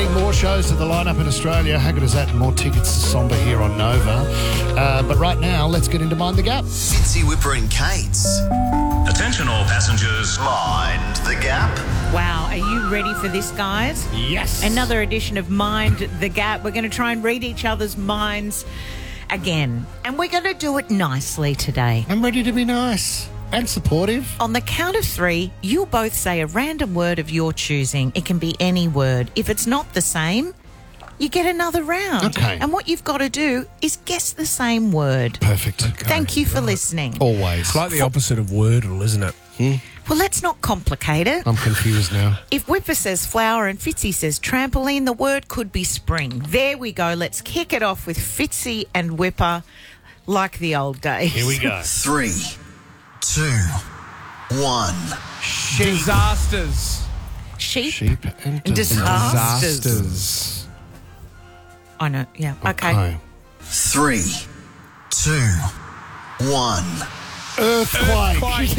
Adding more shows to the lineup in Australia. How good is that? More tickets to Somber here on Nova. But right now, let's get into Mind the Gap. Fitzy, Whipper and Kate's. Attention all passengers. Mind the Gap. Wow, are you ready for this, guys? Yes. Another edition of Mind the Gap. We're going to try and read each other's minds again. And we're going to do it nicely today. I'm ready to be nice and supportive. On the count of three, you'll both say a random word of your choosing. It can be any word. If it's not the same, you get another round. Okay. And what you've got to do is guess the same word. Perfect. Thank you for listening. Always. It's like the opposite of Wordle, isn't it? Well, let's not complicate it. I'm confused now. If Whipper says flower and Fitzy says trampoline, the word could be spring. There we go. Let's kick it off with Fitzy and Whipper like the old days. Here we go. 3, 2, 1. Disasters. Sheep, Sheep and disasters. I know, yeah. Okay. 3, 2, 1. Earthquake.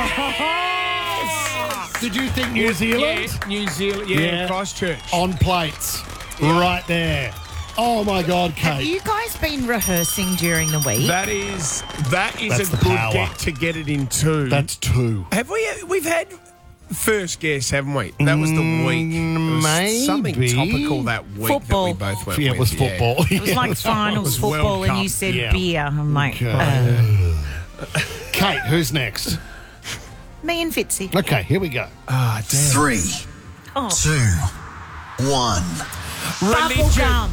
Yes! Did you think New Zealand? Yeah, New Zealand. Yeah. Yeah, Christchurch. On plates. Right there. Oh, my God, Have Kate. you guys been rehearsing during the week? That is That's a the good power. get to get it in two. That's two. Have we? We've had first guess, haven't we? That was the week. It was maybe. something topical that week Football. that we both went Yeah, with. it was football. It was like finals was World football and Cup. you said Yeah. beer. I'm like, Kate, who's next? me and Fitzy. Okay, here we go. Ah, damn. 3, Oh. 2, 1. Bubble gum.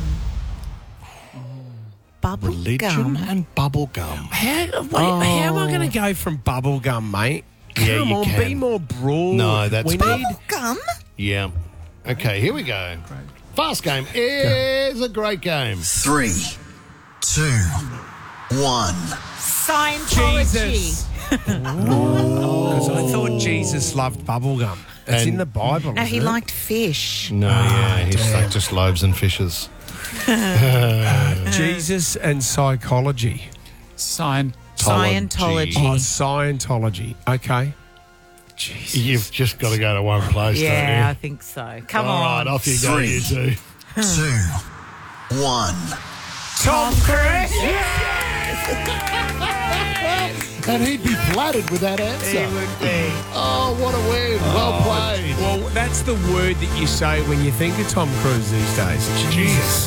Bubble Religion gum. and bubble gum. How am I going to go from bubble gum, mate? Yeah, Come you on, can. be more broad. No, that's we bubble need. Gum? Yeah. Okay, here we go. Fast game is a great game. 3, 2, 1. Scientology. Jesus. Because I thought Jesus loved bubble gum. It's And- in the Bible. No, he isn't it? liked fish. No, yeah, he's like just lobes and fishes. Jesus and psychology. Scientology. Oh, Scientology. Okay. Jesus. You've just got to go to one place, Yeah, I don't think so. you? Come All on. right, off you go, 3. you two. 2, 1. Tom Cruise. And he'd be flattered with that answer. He would be. Oh, what a win. Well played. Well, that's the word that you say when you think of Tom Cruise these days. Jesus.